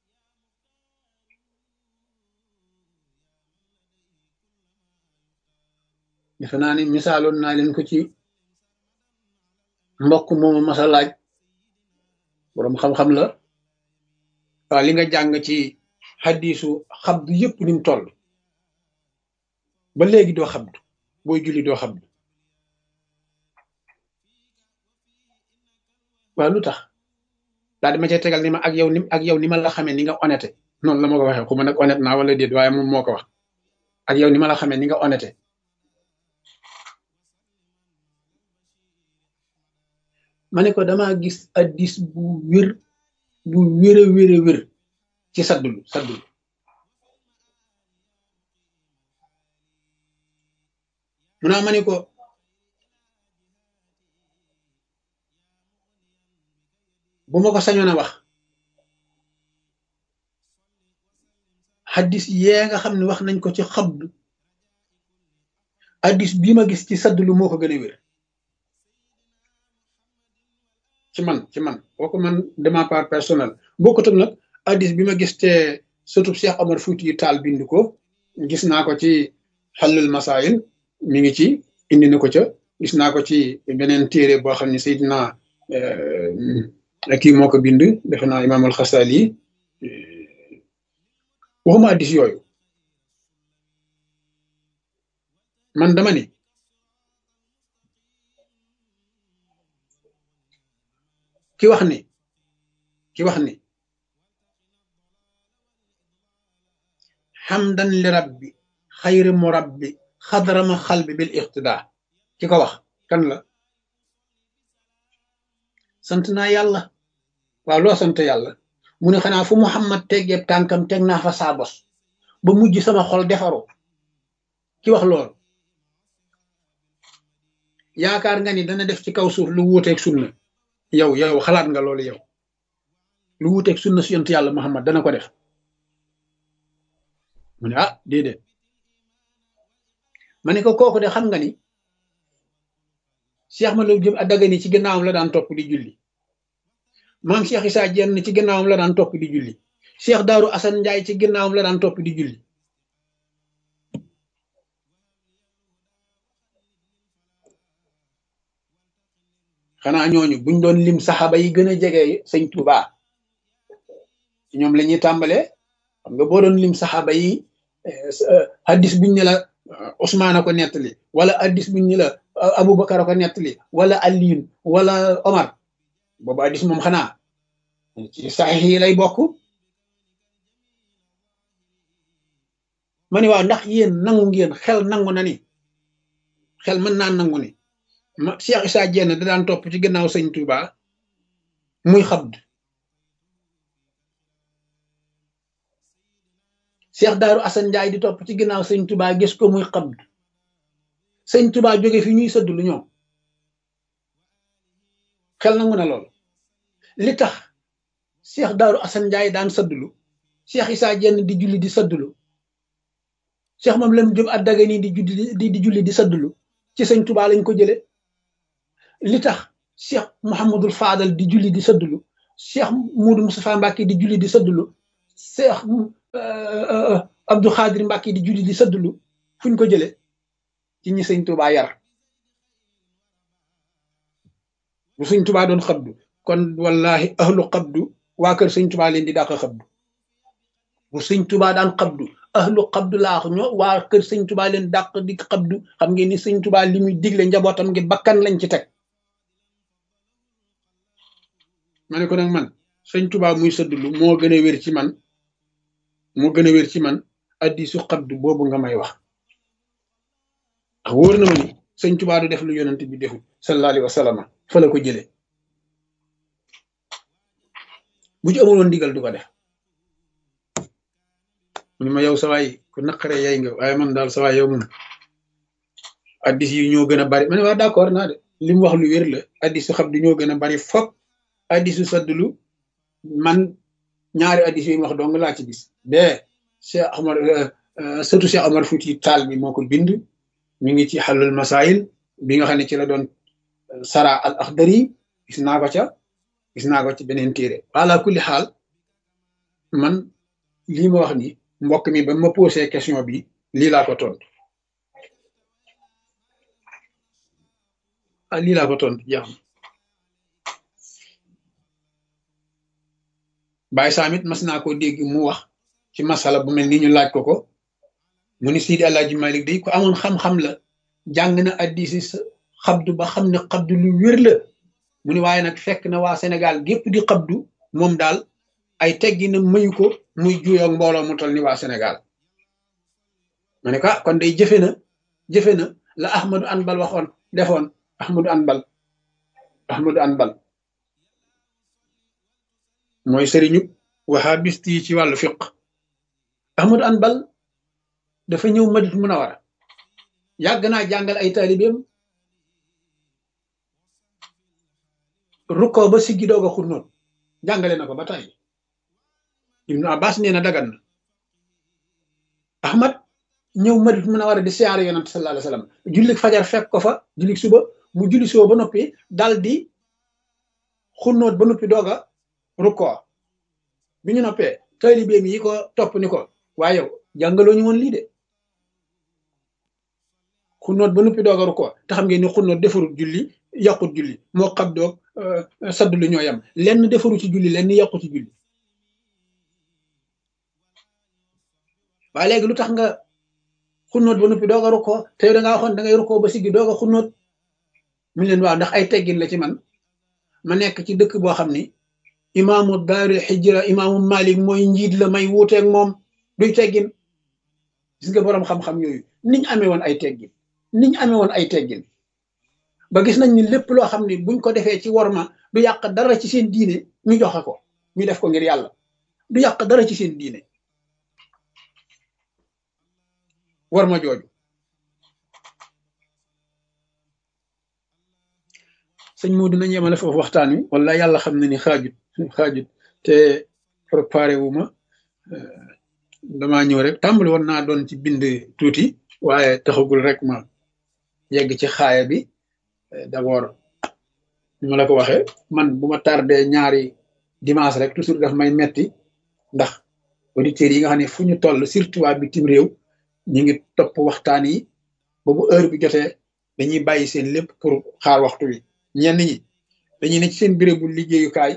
defe naa ni misaaloon naa leen ko ci mbokk moomu masa laaj boroom xam-xam la waaw li nga jàng ci xaddiisu xabdu yëpp ni mu toll ba léegi doo xabdu booy julli doo xabdu waaw lu tax daal di ma cay tegal ni ma ak yow ni ma la xamee ni nga honnête noonu la ma ko waxee xuma nag honnête naa wala déet waaye moom moo ko wax ak yow ni ma la xamee ni nga honnête ma ne ko damaa gis addis bu wér a wér ci saddulu mu naa ma ne ko bu ma ko sañoon a wax xaddis yee nga xam ne wax nañ ko ci xabdu addis bii ma gis ci saddulu moo ko gën a wér ci man kooku man de ma part personnelle bokkut ak nag addis bi ma gis te surtout Cheikh Omar Fouti Taal bind ko gis naa ko ci xallul masaayil mi ngi ci indi na ko ca gis naa ko ci beneen téere boo xam ne Seydina kii moo ko bind defe naa Imaam al-Xasaali waxuma addis yooyu man dama ni ki wax ni xamdan li rabbi xayri murabbi xadrama xalbi bil iqtida ki ko wax kan la sant naa yàlla waaw loo sant yàlla mu ne xanaa fu Muhammad teggeeb tànkam teg naa fa saa bos ba mujj sama xol defaru ki wax loolu yaakaar nga ni dana def ci kaw suuf lu wuuteeg sunna yow xalaat nga loolu yow lu wuuteeg sunna su yonent yàlla Muhammad dana ko def mu ne ah déedéet ma ne ko kooku de xam nga ni Cheikh Ahmadou Diop Dagana ci gannaawam la daan topp di julli maam Cheikh Issa Diène ci gannaawam la daan topp di julli Cheikh Daaru Assane Ndiaye ci gannaawam la daan topp di julli xanaa ñooñu buñ doon lim saxaaba yi gën a jege sëñ Touba ñoom la ñuy tàmbalee xam nga boo doon lim saxaaba yi hadis buñ ne la Ousmane a ko nettali wala hadis buñ ne la Aboubacar a ko nettali wala Alioune wala Omar boobu hadis moom xanaa ci saxiix yi lay bokk ma ne waaw ndax yéen nangu ngeen xel nangu na ni xel mën naa nangu ni Cheikh Issa Diène da daan topp ci gannaaw sëñ Touba muy xabd Cheikh Daaru Assane Ndiaye di topp ci ginnaaw sëñ Touba gis ko muy xabd sëñ Touba jóge fi ñuy sëddulu ñoom xel nangu na lool li tax Cheikh Daaru Assane Ndiaye daan sëddulu Cheikh Issa Diène di julli di sëddulu Cheikh moom lam Diop Dagana di julli di sëddulu ci sëñ Touba lañ ko jële li tax Cheikh Mouhamadul Fadal di julli di sëddulu Cheikh Moudou Moustapha Mbacké di julli di sëddulu Cheikh Abdou Khadir Mbàkke di julli di sëddulu fuñ ko jële ci ñi sëñ Tuubaa yar bu sëñ Tuubaa doon xabdu kon wallahi ahlu xabdu waa kër sëñ Tuubaa leen di dàq xabdu bu sëñ Tuubaa daan xabdu ahlu xabdu laax ñoo waa kër sëñ Tuubaa leen dàq di xabdu xam ngeen ni sëñ Tuubaa li muy digle njabootam ngi bakkan lañ ci teg ma ne ko nag man sëñ Tuubaa muy sëddulu moo gën a wér ci man moo gën a wér ci man addisu xabdu boobu nga may wax ndax wóor na ma ni sëñ Tuubaa du def lu yonent bi deful sallallahu alayhi wa sallam fa la ko jëlee bu ci amuloon ndigal du ko def mu ne ma yow sawaay ku naqare yay nga waaye man daal sawaay yow moom addis yi ñoo gën a bari ma ne waa d'accord naa de li mu wax lu wér la addisu xabdu ñoo gën a bari fop addisu saddulu man ñaari addis yi wax dong laa ci gis bee Cheikh Omar surtout Cheikh Omar Fouti Taal bi moo ko bind mi ngi ci xalul masail bi nga xam ne ci la doon sara al akhdari gis naa ko ci beneen téere ala kulli xaal man lii ma wax ni mbokk mi ba ma posé question bi lii laa ko tontu lii laa ko tontu jeex na Baye Samit mas naa ko dégg mu wax ci masala bu mel ni ñu laaj ko mu ni Sidi Alaaji Malik day ko amoon xam-xam la jàng na addisi xabdu ba xam ne xabdu lu wér la mu ni waaye nag fekk na waa Sénégal gépp di xabdu moom daal ay teggi na mayu ko muy juyoog mbooloo mu tol ni waa Sénégal ma ne ko kon day jëfe na la Ahmadu Anbal defoon Ahmadu Anbal mooy sëriñu wahabist yi ci wàllu fiq Ahmadu Anbal dafa ñëw Madina Munawara yàgg naa jàngal ay taalibeem rukkoo ba siggi doog a xunnoot jàngale na ko ba tey Ibnu Abbas nee na dagan na Ahmad ñëw Madina Munawara di siyaare yonent sallallahu alayhi wa sallam jullik fajar fekk ko fa jullik suba mu julli suba ba noppi dal di xunnoot ba noppi doog a rukkoo bi ñu noppee taalibeem yi ko topp ni ko waaye yow jàngaloo ñu woon lii de xunnoot ba noppi doog a rukkoo te xam ngeen ni xunnoot defarut julli yàqut julli moo xam doog sadd lu ñoo yam lenn defaru ci julli lenn yàqu ci julli waaye léegi lu tax nga xunnoot ba noppi doog a rukkoo te yow da ngaa waxoon da ngay rukkoo ba siggi doog a xunnoot mu leen waaw ndax ay teggin la ci man ma nekk ci dëkk boo xam ni imaamu daaril xijra imaamu Malik mooy njiit la may wuuteeg moom duy teggin gis nga boroom xam-xam yooyu niñ amee woon ay teggin ba gis nañ ni lépp loo xam ni buñ ko defee ci worma du yàq dara ci seen diine ñu joxe ko ñu def ko ngir yàlla du yàq dara ci seen diine worma jooju sëñ Modou nañ yemale foofu waxtaan wi wala yàlla xam na ni xaajut te préparé wu ma damaa ñëw rek tàmbali woon naa doon ci bind tuuti waaye taxagul rek ma yegg ci xaaya bi d'abord ni ma la ko waxee man bu ma tardé ñaari dimanche rek toujours daf may metti ndax auditeurs yi nga xam ne fu ñu toll surtout waa bitim réew ñu ngi topp waxtaan yi ba bu heure bi jotee dañuy bàyyi seen lépp pour xaar waxtu wi ñenn ñi dañuy ne ci seen bérébu liggéeyukaay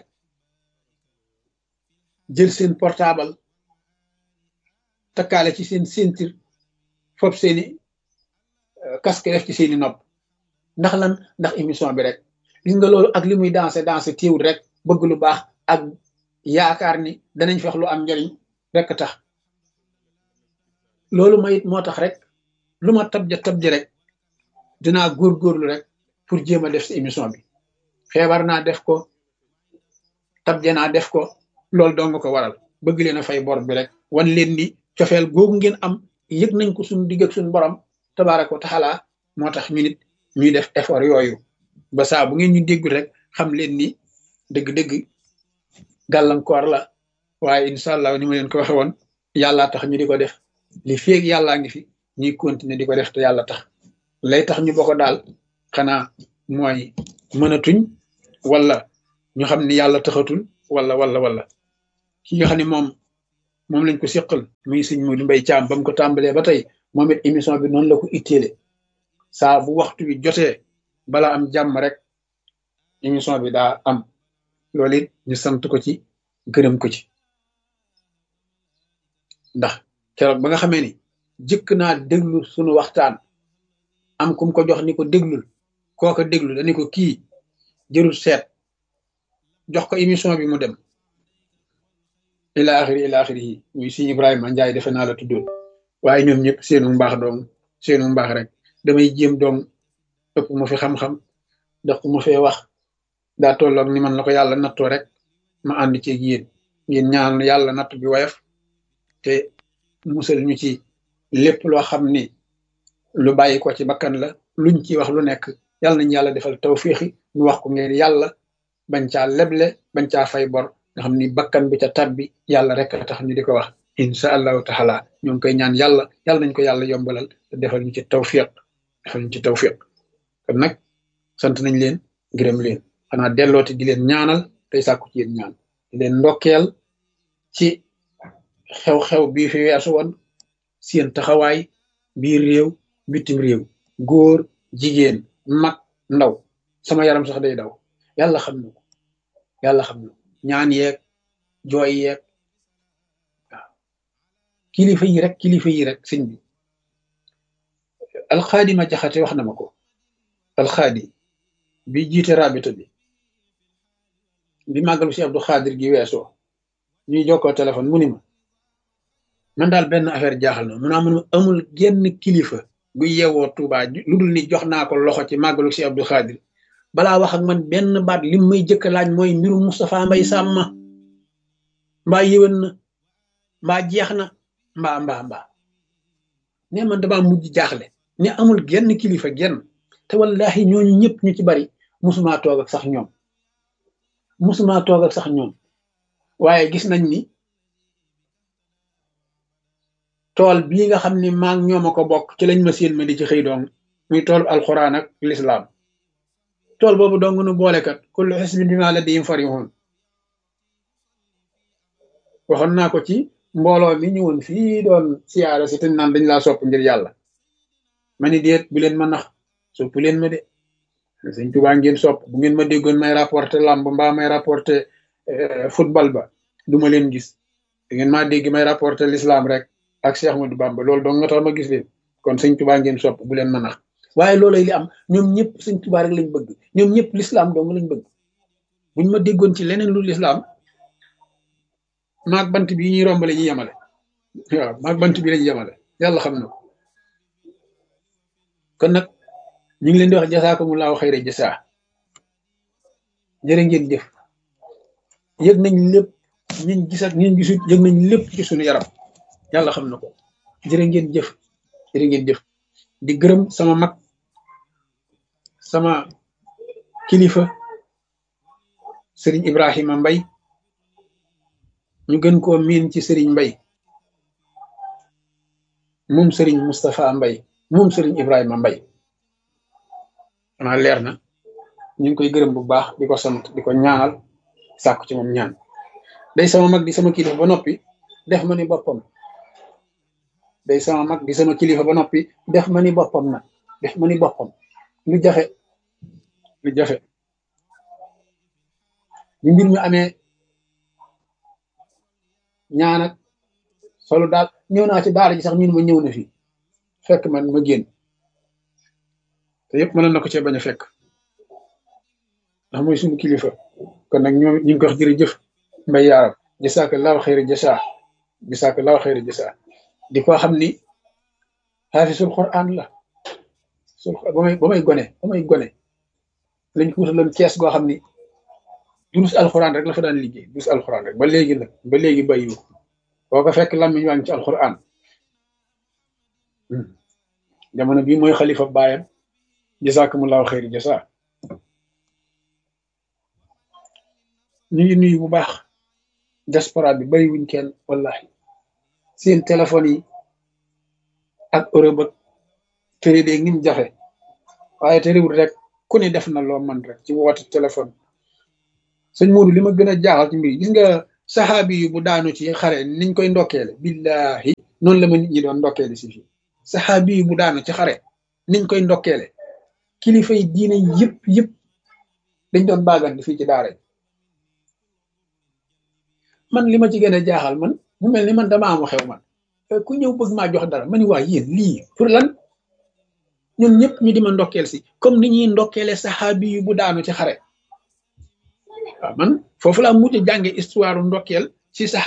jël seen portable takkaale ci seen ceinture fop seeni casque def ci seeni nopp ndax lan ndax émission bi rek gis nga loolu ak li muy danse téewul rek bëgg lu baax ak yaakaar ni danañ fex lu am njariñ rek tax loolu mayit moo tax rek lu ma tabja rek dinaa góorgóorlu rek pour jéem a def si émission bi feebar naa def ko tabje naa def ko loolu dong ko waral bëgg leen a fay bor bi rek wan leen ni cofeel googu ngeen am yëg nañ ko suñu digg ak suñu borom tabaaraka wa taala moo tax ñu nit ñuy def effort yooyu ba saa bu ngeen ñu déggul rek xam leen ni dëgg-dëgg gàllankoor la waaye incha allah ni ma leen ko waxe woon yàllaa tax ñu di ko def li feeg yàllaa ngi fi ñuy continuer di ko def te yàlla tax lay tax ñu bokk daal xanaa mooy mënatuñ wala ñu xam ni yàlla taxatul wala ki nga xam ne moom moom lañ ko seqal muy sëñ Modou Mbaye Thiam ba mu ko tàmbalee ba tey moom it émission bi noonu la ko itteele saa bu waxtu bi jotee bala am jàmm rek émission bi daa am loolu it ñu sant ko ci gërëm ko ci ndax keroog ba nga xamee ni jëkk naa déglu sunu waxtaan am kum ko jox ni ko déglul kooka déglu dañu ko kii jërul seet jox ko émission bi mu dem ila axiri yi muy sëñ Ibrahima Njaay defe naa la tuddoon waaye ñoom ñëpp seenu mbaax rek damay jéem doom ëpp ma fi xam-xam ndax mu fee wax daa tolloog ni man la ko yàlla nattoo rek ma ànd ci yéen ngeen ñaan yàlla natt bi woyof te musal ñu ci lépp loo xam ni lu bàyyi ko ci bakkan la luñ ci wax lu nekk yàlla nañ yàlla defal tawfiixi ñu wax ko ngeen yàlla bañ caa leble bañ caa fay bor nga xam ni bakkan bi ca tabbi yàlla rek a tax ñu di ko wax insha allahu taala ñoo ngi koy ñaan yàlla nañ ko yàlla yombalal te defal ñu ci tawfiq kon nag sant nañ leen gërëm leen xanaa dellooti di leen ñaanal tey sàkku ci yéen ñaan di leen ndokkeel ci xew-xew bii fi weesu woon seen taxawaay biir réew bitim réew góor jigéen mag ndaw sama yaram sax day daw yàlla xam na ko ñaan yeeg jooy yeeg waaw kilifa yi rek sëñ bi alxaadi ma jaxate wax na ma ko alxaadi bi jiite rabita bi màggalu si Abdou Xaadir gi weesoo ñuy jokkoo téléphone mu ni ma man daal benn affaire jaaxal na mun amul genn kilifa gu yeewoo Tuubaa lu dul ni jox naa ko loxo ci màggalu si Abdou Xaadir balaa wax ak man benn baat lim may jëkk laaj mooy mbirum Moustapha Mbaye Sam mbaa yéwén na mbaa jeex na mbaa ne man damaa mujj jaaxle ne amul genn kilifa genn te wallahi ñooñu ñëpp ñu ci bari musumaa toog ak sax ñoom waaye gis nañ ni tool bii nga xam ni maa ngi ñoom a ko bokk ci lañ ma séen ma di ci xëy dong muy toolu alxuraan ak lislaam tool boobu dong nu boolekat kullu xisbin bimaa ladayhim farihun waxoon naa ko ci mbooloo mi ñëwoon fii doon siyaara si te naan dañ laa sopp ngir yàlla ma ni déet bu leen ma nax sopp leen ma de sëñ Tuubaa ngeen sopp bu ngeen ma déggoon may rapporté lamb mbaa may rapporté football ba du ma leen gis da ngeen maa dégg may rapporté l'islam rek ak Cheikh Ahmadou Bamba loolu dong nga tax ma gis leen kon sëñ Tuubaa ngeen sopp bu leen ma nax waaye loolay li am ñoom ñëpp sëñ Tuubaa rek lañ bëgg ñoom ñëpp l'islam dong lañ bëgg buñ ma déggoon ci leneen lu l'islam maag bant bi ñuy rombale ñu yemale waaw maag bant bi lañu yemale yàlla xam na ko kon nag ñu ngi leen di wax jasaakumullahu xayra jasaa jërë ngeen jëf yëg nañ lépp ñiñ gis ak ñiñ gisut yëg nañ lépp ci suñu yaram yàlla xam na ko jërë ngeen jëf di gërëm sama mag sama kilifa sëriñ Ibrahima Mbay ñu gën koo miin ci sëriñ Mbay moom sëriñ Moustapha Mbay moom sëriñ Ibrahima Mbay xanaa leer na ñu ngi koy gërëm bu baax di ko sant di ko ñaanal sàkku ci moom ñaan day sama mag di sama kilifa ba noppi def ma ni boppam lu jafe ñu mbir mi amee ñaan ak solu daal ñëw naa ci daara ji sax ñun ma ñëw na fi fekk man ma génn te yëpp mënoon na ko cee bañ a fekk ndax mooy suñu kilifa kon nag ñoom ñu ngi ko wax jërëjëf Mbay yaaram jasaakallaahu xayra jasaa di ko xam ni xaafisul Qur'an la ba may gone lañ ko wutaloon kees goo xam ni durus alxuraan rek la fa daan liggéey durus alxuraan rek ba léegi bàyyiwu boo ko fekk lammiñ waa ngi ci alxuraan jamono bii mooy xalifa baayam jasaakumullahu xayri jasaa ñu ngi nuyu bu baax diaspora bi bariwuñ kenn wallahi seen téléphone yi ak Europe ak tëri de ngim jafe waaye tëriwul rek ku ne def na loo man rek ci woote téléphone sëñ Moodu li ma gën a jaaxal ci mbir gis nga saxaabi yu bu daanu ci xare niñ koy ndokkeele billahi noonu la ma nit ñi doon ndokkeele si fii saxaabi yu bu daanu ci xare niñ koy ndokkeele kilifa yi diine yëpp dañ doon baagandi fii ci daara ji man li ma ci gën a jaaxal man mu mel ni man dama am xew man ku ñëw bëgg maa jox dara ma ni waa yéen lii pour lan ñun ñëpp ñu di ma ndokkeel si comme ni ñuy ndokkeele saxaabi yu bu daanu ci xare waaw man foofu laa mujj jànge histoire ndokkeel ci sax